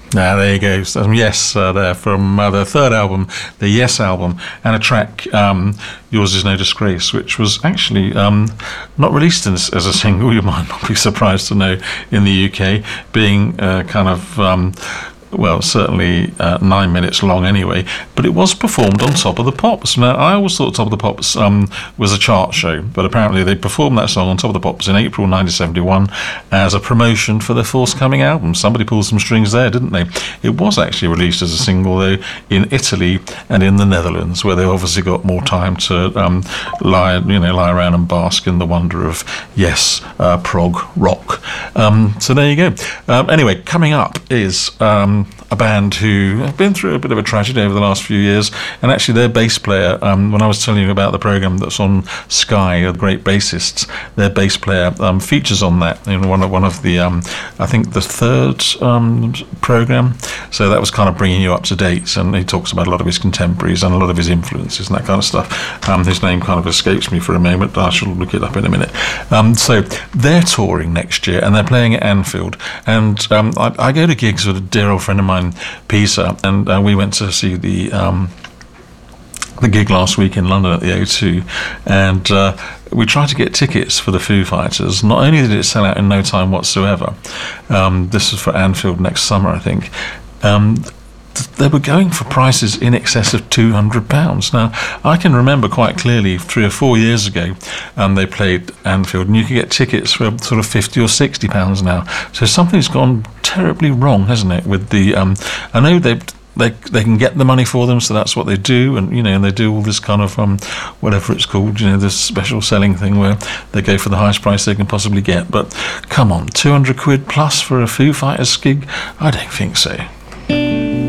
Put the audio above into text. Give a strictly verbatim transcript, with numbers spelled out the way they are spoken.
Now, there you go. Some Yes uh, there from uh, their third album, the Yes album, and a track, um, Yours Is No Disgrace, which was actually um, not released as, as a single, you might not be surprised to know, in the U K, being uh, kind of... Um, well, certainly uh, nine minutes long anyway, but it was performed on Top of the Pops. Now, I always thought Top of the Pops um, was a chart show, but apparently they performed that song on Top of the Pops in April nineteen seventy-one as a promotion for their forthcoming album. Somebody pulled some strings there, didn't they? It was actually released as a single, though, in Italy and in the Netherlands, where they obviously got more time to um, lie, you know, lie around and bask in the wonder of, yes, uh, prog rock. Um, so there you go. Um, anyway, coming up is... Um, a band who have been through a bit of a tragedy over the last few years, and actually their bass player, um, when I was telling you about the programme that's on Sky, the Great Bassists, their bass player um, features on that in one of, one of the, um, I think the third um, programme, so that was kind of bringing you up to date, and he talks about a lot of his contemporaries and a lot of his influences and that kind of stuff. Um, his name kind of escapes me for a moment, I shall look it up in a minute. Um, so they're touring next year, and they're playing at Anfield, and um, I, I go to gigs with a dear old friend of mine, Pisa, and uh, we went to see the um, the gig last week in London at the O two, and uh, we tried to get tickets for the Foo Fighters. Not only did it sell out in no time whatsoever, um, this was for Anfield next summer, I think. Um, they were going for prices in excess of two hundred pounds. Now, I can remember quite clearly three or four years ago, um, they played Anfield, and you could get tickets for sort of fifty or sixty pounds now. So something's gone terribly wrong, hasn't it? With the, um, I know they they they can get the money for them, so that's what they do, and you know, and they do all this kind of um, whatever it's called, you know, this special selling thing where they go for the highest price they can possibly get. But come on, two hundred quid plus for a Foo Fighters gig? I don't think so.